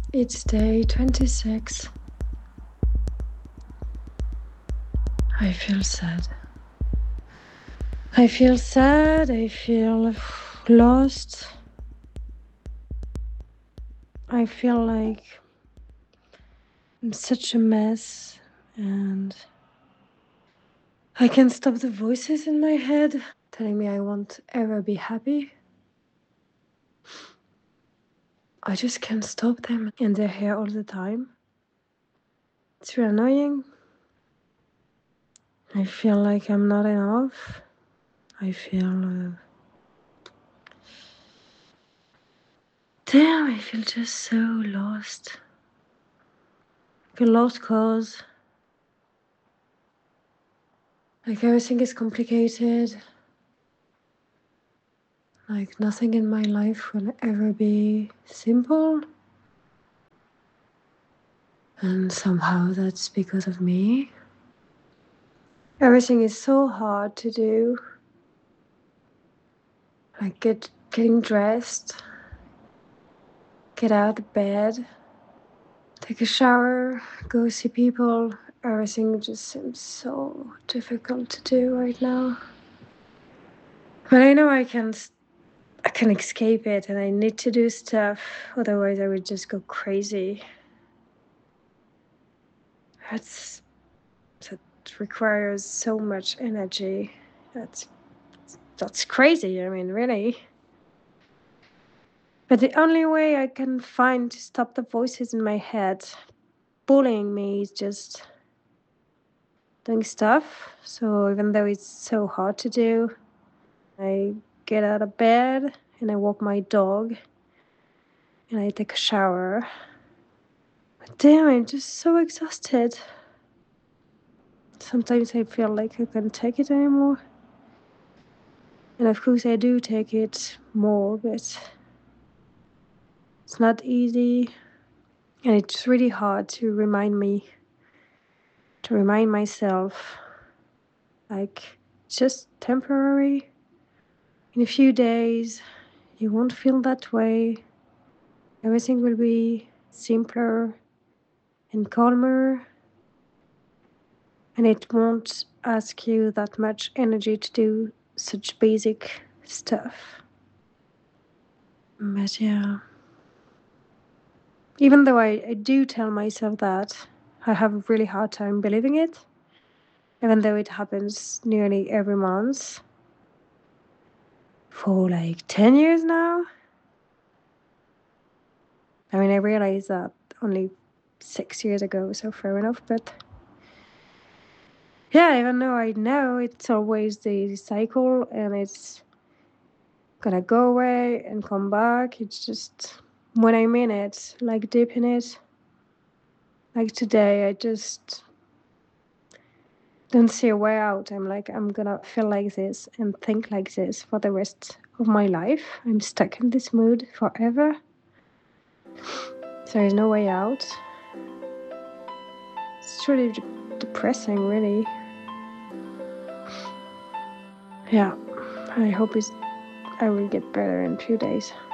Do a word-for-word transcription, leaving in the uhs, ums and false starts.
It's day twenty-six. I feel sad. I feel sad. I feel lost. I feel like I'm such a mess, and I can't stop the voices in my head telling me I won't ever be happy. I just can't stop them, and they're here all the time. It's really annoying. I feel like I'm not enough. I feel... Uh, damn, I feel just so lost. I feel lost cause... like everything is complicated. Like nothing in my life will ever be simple. And somehow that's because of me. Everything is so hard to do. Like get getting dressed, get out of bed, take a shower, go see people. Everything just seems so difficult to do right now. But I know I can I can escape it, and I need to do stuff. Otherwise I would just go crazy. That's that requires so much energy. That's that's crazy. I mean, really. But the only way I can find to stop the voices in my head bullying me is just doing stuff. So even though it's so hard to do, I get out of bed and I walk my dog and I take a shower. But damn, I'm just so exhausted. Sometimes I feel like I can't take it anymore. And of course I do take it more, but it's not easy. And it's really hard to remind me, to remind myself, like, it's just temporary. In a few days, you won't feel that way. Everything will be simpler and calmer. And it won't ask you that much energy to do such basic stuff. But yeah. Even though I, I do tell myself that, I have a really hard time believing it. Even though it happens nearly every month. For like ten years now. I mean, I realized that only six years ago, so fair enough, but yeah, even though I know it's always the cycle and it's gonna go away and come back, it's just when I'm in it, like deep in it, like today, I just don't see a way out. I'm like, I'm gonna feel like this and think like this for the rest of my life. I'm stuck in this mood forever. There is no way out. It's really de- depressing, really. Yeah, I hope it's, I will get better in a few days.